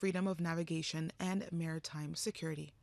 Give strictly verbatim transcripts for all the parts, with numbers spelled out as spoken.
freedom of navigation and maritime security.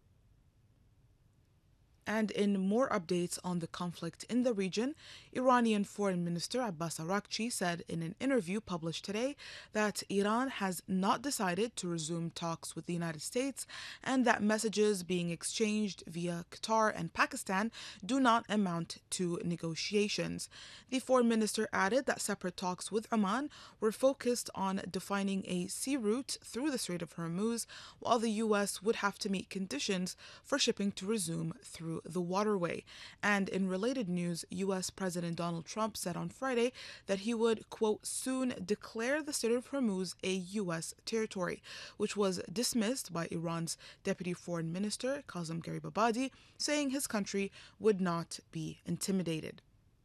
And in more updates on the conflict in the region, Iranian Foreign Minister Abbas Araghchi said in an interview published today that Iran has not decided to resume talks with the United States and that messages being exchanged via Qatar and Pakistan do not amount to negotiations. The foreign minister added that separate talks with Oman were focused on defining a sea route through the Strait of Hormuz, while the U S would have to meet conditions for shipping to resume through the waterway. And in related news, U S. President Donald Trump said on Friday that he would, quote, soon declare the Strait of Hormuz a U S territory, which was dismissed by Iran's Deputy Foreign Minister, Kazem Garibabadi, saying his country would not be intimidated.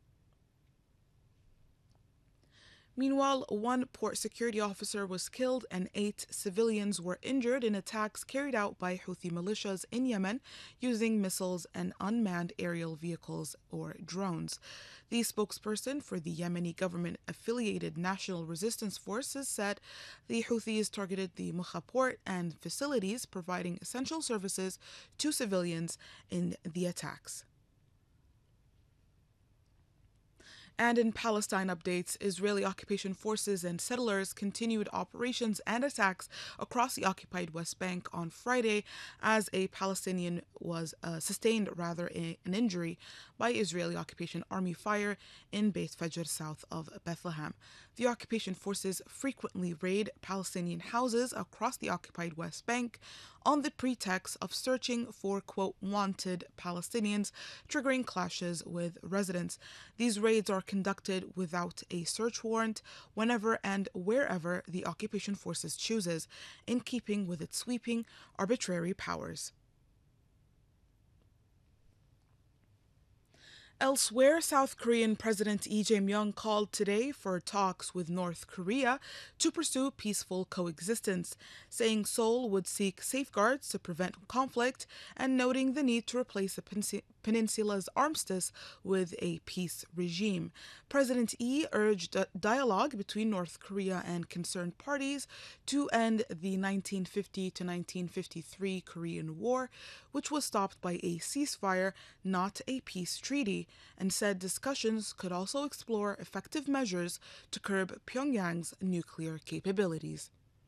Meanwhile, one port security officer was killed and eight civilians were injured in attacks carried out by Houthi militias in Yemen using missiles and unmanned aerial vehicles or drones. The spokesperson for the Yemeni government-affiliated National Resistance Forces said the Houthis targeted the Mukha port and facilities providing essential services to civilians in the attacks. And in Palestine updates, Israeli occupation forces and settlers continued operations and attacks across the occupied West Bank on Friday as a Palestinian was uh, sustained rather a, an injury by Israeli occupation army fire in Beit Fajr south of Bethlehem. The occupation forces frequently raid Palestinian houses across the occupied West Bank on the pretext of searching for, quote, wanted Palestinians, triggering clashes with residents. These raids are conducted without a search warrant whenever and wherever the occupation forces chooses, in keeping with its sweeping, arbitrary powers. Elsewhere, South Korean President Lee Jae-myung called today for talks with North Korea to pursue peaceful coexistence, saying Seoul would seek safeguards to prevent conflict and noting the need to replace the peninsula's armistice with a peace regime. President Lee urged dialogue between North Korea and concerned parties to end the nineteen fifty to nineteen fifty-three Korean War, which was stopped by a ceasefire, not a peace treaty, and said discussions could also explore effective measures to curb Pyongyang's nuclear capabilities.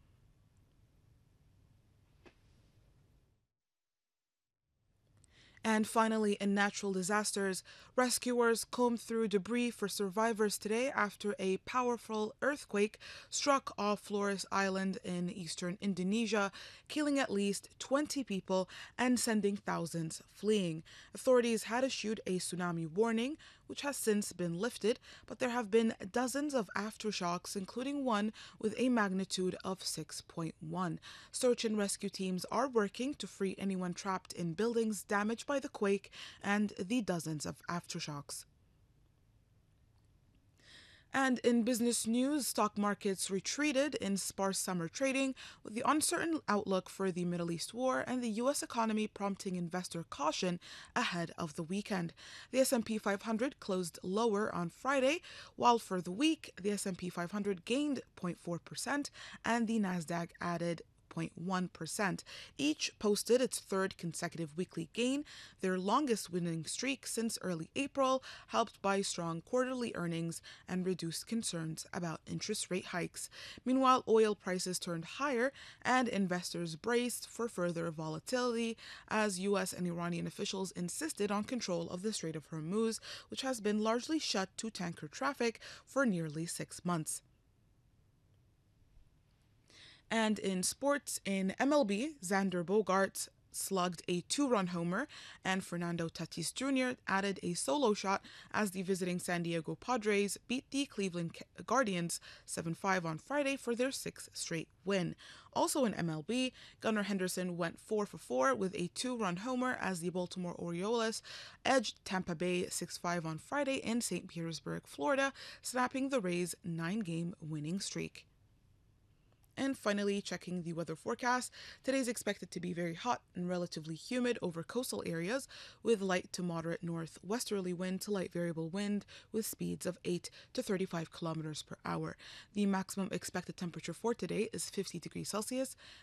And finally, in natural disasters, rescuers combed through debris for survivors today after a powerful earthquake struck off Flores Island in eastern Indonesia, killing at least twenty people and sending thousands fleeing. Authorities had issued a tsunami warning, which has since been lifted, but there have been dozens of aftershocks, including one with a magnitude of six point one. Search and rescue teams are working to free anyone trapped in buildings damaged by the quake and the dozens of aftershocks. And in business news, stock markets retreated in sparse summer trading, with the uncertain outlook for the Middle East war and the U S economy prompting investor caution ahead of the weekend. The S and P five hundred closed lower on Friday, while for the week, the S and P five hundred gained zero point four percent and the Nasdaq added zero point one percent. Each posted its third consecutive weekly gain, their longest winning streak since early April, helped by strong quarterly earnings and reduced concerns about interest rate hikes. Meanwhile, oil prices turned higher and investors braced for further volatility as U S and Iranian officials insisted on control of the Strait of Hormuz, which has been largely shut to tanker traffic for nearly six months. And in sports, in M L B, Xander Bogaerts slugged a two-run homer, and Fernando Tatis Junior added a solo shot as the visiting San Diego Padres beat the Cleveland Guardians seven five on Friday for their sixth straight win. Also in M L B, Gunnar Henderson went four for four with a two-run homer as the Baltimore Orioles edged Tampa Bay six five on Friday in Saint Petersburg, Florida, snapping the Rays' nine-game winning streak. And finally, checking the weather forecast. Today is expected to be very hot and relatively humid over coastal areas with light to moderate northwesterly wind to light variable wind with speeds of eight to thirty-five kilometers per hour. The maximum expected temperature for today is fifty degrees Celsius